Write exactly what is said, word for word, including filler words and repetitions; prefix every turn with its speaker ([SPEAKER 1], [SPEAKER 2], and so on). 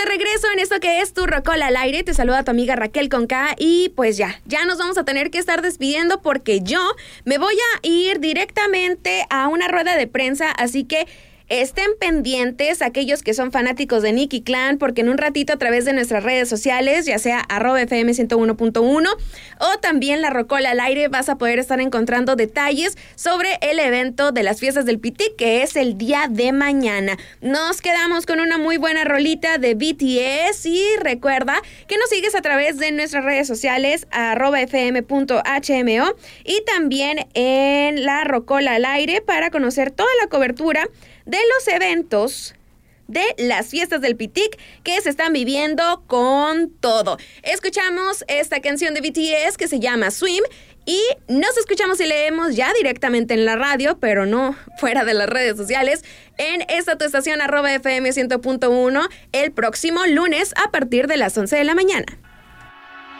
[SPEAKER 1] de regreso en esto que es Tu Rocola al Aire. Te saluda tu amiga Raquel con K y pues ya, ya nos vamos a tener que estar despidiendo porque yo me voy a ir directamente a una rueda de prensa, así que estén pendientes aquellos que son fanáticos de Nicky Clan, porque en un ratito a través de nuestras redes sociales, ya sea arroba F M ciento uno punto uno o también La Rocola al Aire, vas a poder estar encontrando detalles sobre el evento de las fiestas del Pitic, que es el día de mañana. Nos quedamos con una muy buena rolita de B T S y recuerda que nos sigues a través de nuestras redes sociales, arroba F M punto H M O y también en La Rocola al Aire para conocer toda la cobertura de los eventos de las fiestas del Pitic que se están viviendo con todo. Escuchamos esta canción de B T S que se llama Swim y nos escuchamos y leemos ya directamente en la radio, pero no fuera de las redes sociales, en esta tu estación arroba F M ciento punto uno el próximo lunes a partir de las once de la mañana.